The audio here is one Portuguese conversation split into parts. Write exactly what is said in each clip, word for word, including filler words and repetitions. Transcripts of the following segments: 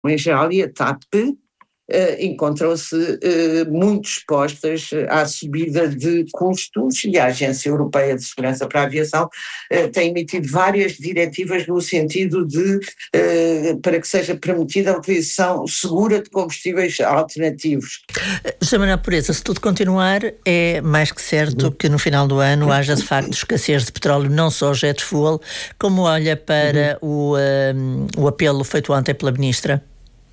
em geral, e a TAP Uh, encontram-se uh, muito expostas à subida de custos, e a Agência Europeia de Segurança para a Aviação uh, tem emitido várias diretivas no sentido de, uh, para que seja permitida a utilização segura de combustíveis alternativos. José Manuel Pureza, se tudo continuar, é mais que certo que no final do ano haja de facto escassez de petróleo, não só jet fuel, como olha para uhum. o, um, o apelo feito ontem pela Ministra?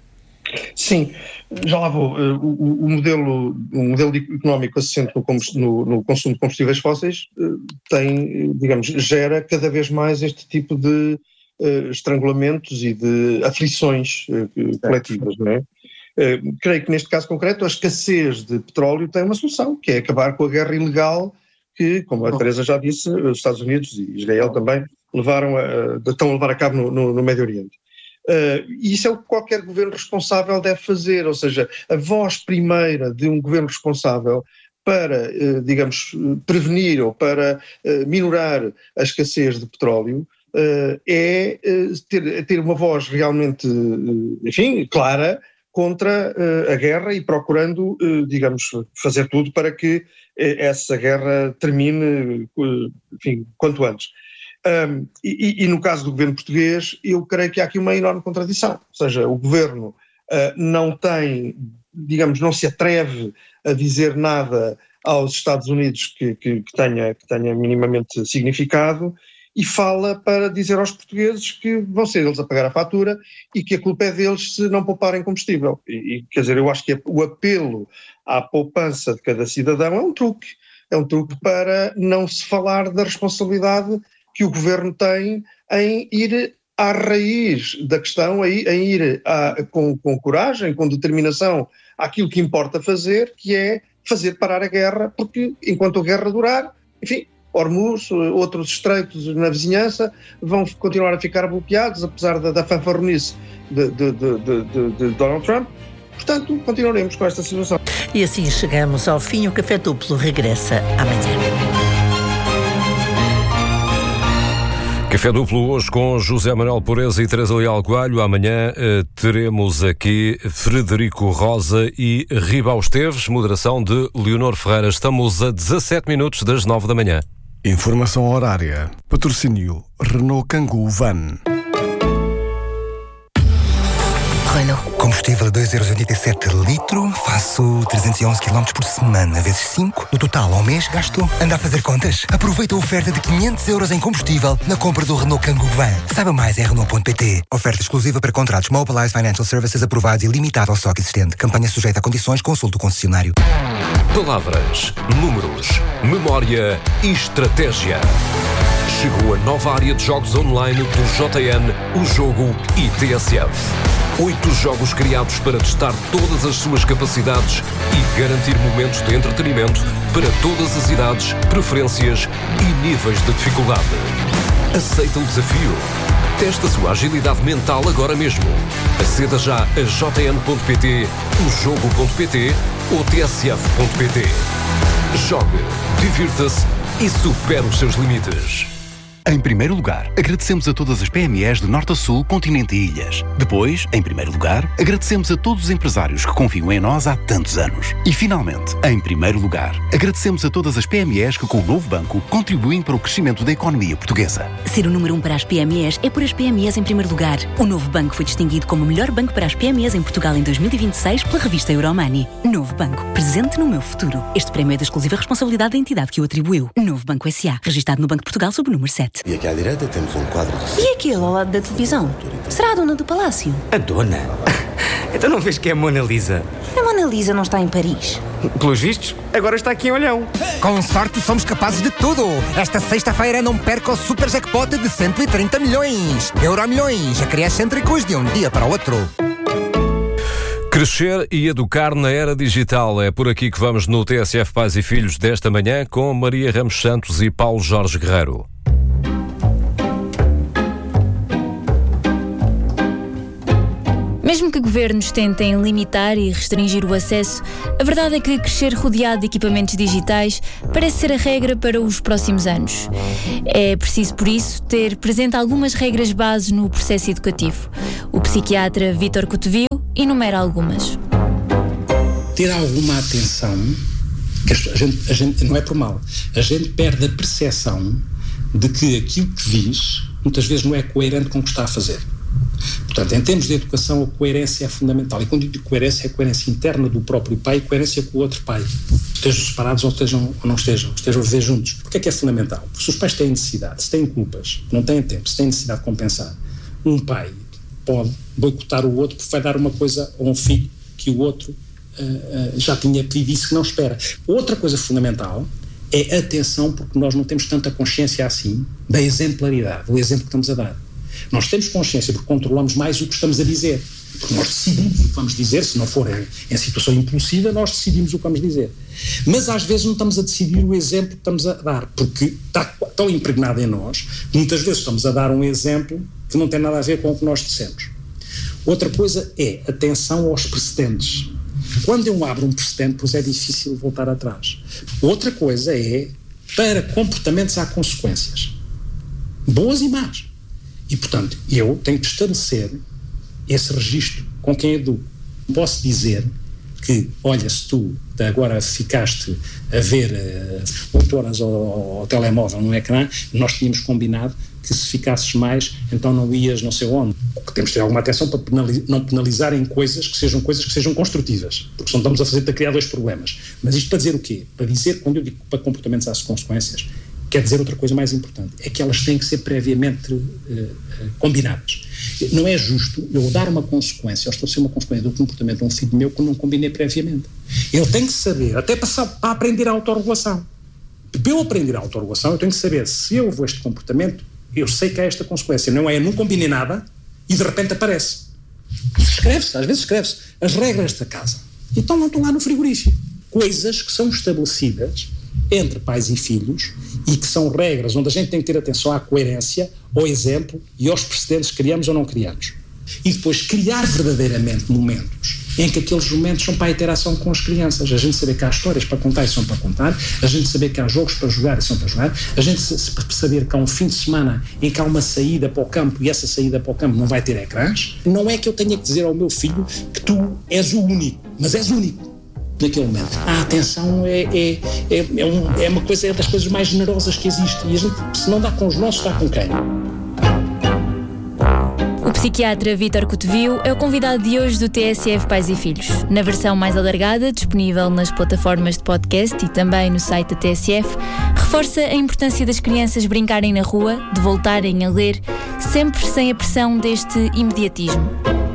Sim, já lá vou. O, o, modelo, o modelo económico assente no, no, no consumo de combustíveis fósseis tem, digamos, gera cada vez mais este tipo de uh, estrangulamentos e de aflições uh, coletivas, não é? Uh, creio que neste caso concreto a escassez de petróleo tem uma solução, que é acabar com a guerra ilegal que, como a Teresa já disse, os Estados Unidos e Israel também levaram a, estão a levar a cabo no, no, no Médio Oriente. Uh, e isso é o que qualquer governo responsável deve fazer, ou seja, a voz primeira de um governo responsável para, uh, digamos, prevenir ou para uh, minorar a escassez de petróleo uh, é uh, ter, ter uma voz realmente, uh, enfim, clara contra uh, a guerra e procurando, uh, digamos, fazer tudo para que uh, essa guerra termine, uh, enfim, quanto antes. Um, e, e no caso do governo português, eu creio que há aqui uma enorme contradição, ou seja, o governo uh, não tem, digamos, não se atreve a dizer nada aos Estados Unidos que, que, que, tenha, que tenha minimamente significado e fala para dizer aos portugueses que vão ser eles a pagar a fatura e que a culpa é deles se não pouparem combustível. E, e quer dizer, eu acho que o apelo à poupança de cada cidadão é um truque, é um truque para não se falar da responsabilidade que o governo tem em ir à raiz da questão, em ir a, com, com coragem, com determinação àquilo que importa fazer, que é fazer parar a guerra, porque enquanto a guerra durar, enfim, Hormuz, outros estreitos na vizinhança vão continuar a ficar bloqueados, apesar da, da fanfarronice de, de, de, de, de Donald Trump. Portanto, continuaremos com esta situação. E assim chegamos ao fim. O Café Duplo regressa amanhã. Café Duplo hoje com José Manuel Pureza e Teresa Leal Coelho. Amanhã eh, teremos aqui Frederico Rosa e Ribau Esteves, moderação de Leonor Ferreira. Estamos a dezassete minutos das nove da manhã. Informação horária. Patrocínio Renault Kangoo Van. Renault. Combustível a dois vírgula oitenta e sete litro, faço trezentos e onze quilómetros por semana, vezes cinco. No total, ao mês, gasto. Anda a fazer contas? Aproveita a oferta de quinhentos euros em combustível na compra do Renault Kangoo Van. Saiba mais em Renault ponto pt. Oferta exclusiva para contratos Mobilize Financial Services aprovados e limitada ao estoque existente. Campanha sujeita a condições, consulte o concessionário. Palavras, números, memória e estratégia. Chegou a nova área de jogos online do J N, o Jogo e T S F. Oito jogos criados para testar todas as suas capacidades e garantir momentos de entretenimento para todas as idades, preferências e níveis de dificuldade. Aceita o desafio? Testa a sua agilidade mental agora mesmo. Aceda já a j n ponto p t, o jogo ponto p t ou t s f ponto p t. Jogue, divirta-se e supere os seus limites. Em primeiro lugar, agradecemos a todas as P M Es de norte a sul, continente e ilhas. Depois, em primeiro lugar, agradecemos a todos os empresários que confiam em nós há tantos anos. E finalmente, em primeiro lugar, agradecemos a todas as P M Es que com o novo banco contribuem para o crescimento da economia portuguesa. Ser o número um para as P M Es é por as P M Es em primeiro lugar. O novo banco foi distinguido como o melhor banco para as P M Es em Portugal em dois mil e vinte e seis pela revista Euromoney. Novo banco, presente no meu futuro. Este prémio é da exclusiva responsabilidade da entidade que o atribuiu. Novo Banco S A, registado no Banco de Portugal sob o número sete. E aqui à direita temos um quadro de... E aquele ao lado da televisão? Será a dona do palácio? A dona? Então não vês que é a Mona Lisa? A Mona Lisa não está em Paris. Pelos vistos, agora está aqui em Olhão. Com sorte somos capazes de tudo. Esta sexta-feira não perca o super jackpot de cento e trinta milhões. Euromilhões, acrescêntricos de um dia para o outro. Crescer e educar na era digital. É por aqui que vamos no T S F Pais e Filhos desta manhã com Maria Ramos Santos e Paulo Jorge Guerreiro. Mesmo que governos tentem limitar e restringir o acesso, a verdade é que crescer rodeado de equipamentos digitais parece ser a regra para os próximos anos. É preciso, por isso, ter presente algumas regras base no processo educativo. O psiquiatra Vítor Cotovio enumera algumas. Ter alguma atenção, que a gente, a gente, não é por mal, a gente perde a percepção de que aquilo que diz muitas vezes não é coerente com o que está a fazer. Portanto, em termos de educação, a coerência é fundamental. E quando digo coerência, é a coerência interna do próprio pai e coerência com o outro pai. Estejam separados ou, estejam, ou não estejam, estejam a viver juntos. Porquê é que é fundamental? Porque se os pais têm necessidade, se têm culpas, não têm tempo, se têm necessidade de compensar, um pai pode boicotar o outro porque vai dar uma coisa a um filho que o outro uh, uh, já tinha pedido, isso que não espera. Outra coisa fundamental é atenção, porque nós não temos tanta consciência assim da exemplaridade, do exemplo que estamos a dar. Nós temos consciência porque controlamos mais o que estamos a dizer, porque nós decidimos o que vamos dizer, se não for em, em situação impulsiva, nós decidimos o que vamos dizer. Mas às vezes não estamos a decidir o exemplo que estamos a dar, porque está tão impregnado em nós, que muitas vezes estamos a dar um exemplo que não tem nada a ver com o que nós dissemos. Outra coisa é atenção aos precedentes. Quando eu abro um precedente, pois é difícil voltar atrás. Outra coisa é, para comportamentos há consequências, boas e más. E, portanto, eu tenho que estabelecer esse registro com quem educo. Posso dizer que, olha, se tu agora ficaste a ver oito uh, horas ao, ao telemóvel no ecrã, nós tínhamos combinado que se ficasses mais, então não ias não sei onde. Temos de ter alguma atenção para penali- não penalizar em coisas que sejam coisas que sejam construtivas, porque senão estamos a fazer, a criar dois problemas. Mas isto para dizer o quê? Para dizer, quando eu digo para comportamentos há consequências, quer dizer outra coisa mais importante, é que elas têm que ser previamente uh, uh, combinadas. Não é justo eu dar uma consequência, ou estabelecer uma consequência do comportamento de um filho meu que eu não combinei previamente. Ele tem que saber, até para, para aprender a autorregulação. Para eu aprender a autorregulação, eu tenho que saber se eu vou este comportamento, eu sei que há esta consequência. Não é, eu não combinei nada e de repente aparece. Escreve-se, às vezes escreve-se, as regras da casa. Então não estão lá no frigorífico. Coisas que são estabelecidas entre pais e filhos e que são regras onde a gente tem que ter atenção à coerência, ao exemplo e aos precedentes que criamos ou não criamos. E depois criar verdadeiramente momentos em que aqueles momentos são para a interação com as crianças. A gente saber que há histórias para contar e são para contar, a gente saber que há jogos para jogar e são para jogar, a gente saber que há um fim de semana em que há uma saída para o campo e essa saída para o campo não vai ter ecrãs. Não é que eu tenha que dizer ao meu filho que tu és o único, mas és único naquele momento. A atenção é, é, é, é, um, é uma coisa, é das coisas mais generosas que existe e a gente, se não dá com os nossos, dá com quem? O psiquiatra Vítor Cotovio é o convidado de hoje do T S F Pais e Filhos. Na versão mais alargada, disponível nas plataformas de podcast e também no site da T S F, reforça a importância das crianças brincarem na rua, de voltarem a ler, sempre sem a pressão deste imediatismo.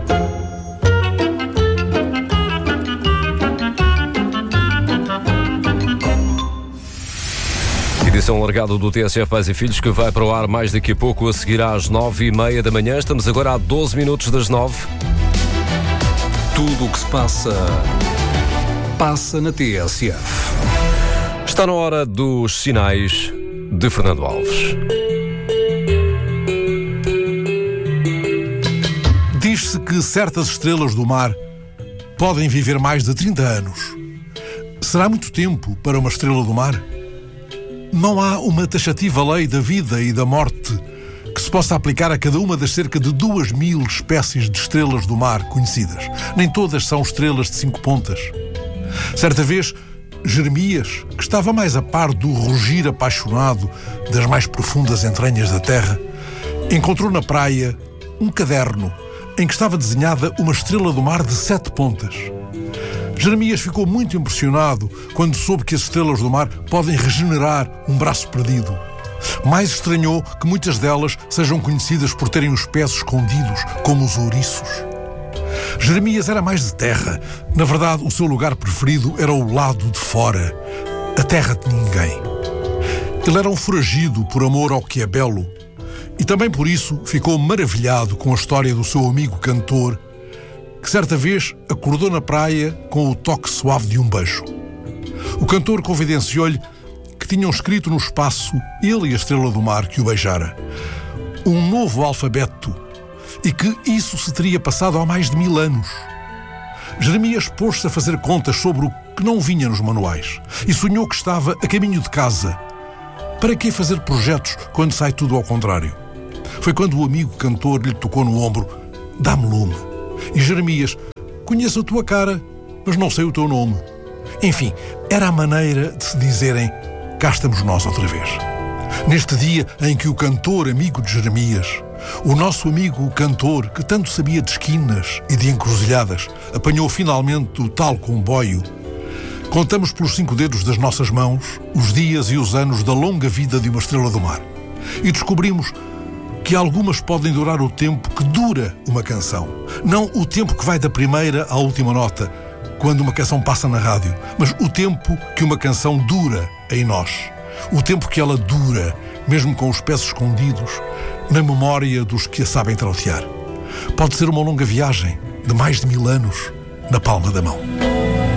Edição largada do T S F Pais e Filhos, que vai para o ar mais daqui a pouco, a seguir às nove e meia da manhã. Estamos agora a doze minutos das nove. Tudo o que se passa, passa na T S F. Está na hora dos sinais de Fernando Alves. Diz-se que certas estrelas do mar podem viver mais de trinta anos. Será muito tempo para uma estrela do mar? Não há uma taxativa lei da vida e da morte que se possa aplicar a cada uma das cerca de duas mil espécies de estrelas do mar conhecidas. Nem todas são estrelas de cinco pontas. Certa vez, Jeremias, que estava mais a par do rugir apaixonado das mais profundas entranhas da terra, encontrou na praia um caderno em que estava desenhada uma estrela do mar de sete pontas. Jeremias ficou muito impressionado quando soube que as estrelas do mar podem regenerar um braço perdido. Mais estranhou que muitas delas sejam conhecidas por terem os pés escondidos, como os ouriços. Jeremias era mais de terra. Na verdade, o seu lugar preferido era o lado de fora, a terra de ninguém. Ele era um foragido por amor ao que é belo e também por isso ficou maravilhado com a história do seu amigo cantor, que certa vez acordou na praia com o toque suave de um beijo. O cantor confidenciou-lhe que tinham escrito no espaço, ele e a estrela do mar que o beijara, um novo alfabeto e que isso se teria passado há mais de mil anos. Jeremias pôs-se a fazer contas sobre o que não vinha nos manuais e sonhou que estava a caminho de casa. Para que fazer projetos quando sai tudo ao contrário? Foi quando o amigo cantor lhe tocou no ombro: dá-me lume. E Jeremias: conheço a tua cara, mas não sei o teu nome. Enfim, era a maneira de se dizerem: cá estamos nós outra vez. Neste dia em que o cantor amigo de Jeremias, o nosso amigo cantor que tanto sabia de esquinas e de encruzilhadas, apanhou finalmente o tal comboio, contamos pelos cinco dedos das nossas mãos os dias e os anos da longa vida de uma estrela do mar. E descobrimos que algumas podem durar o tempo que dura uma canção. Não o tempo que vai da primeira à última nota, quando uma canção passa na rádio, mas o tempo que uma canção dura em nós. O tempo que ela dura, mesmo com os pés escondidos, na memória dos que a sabem trautear. Pode ser uma longa viagem de mais de mil anos na palma da mão.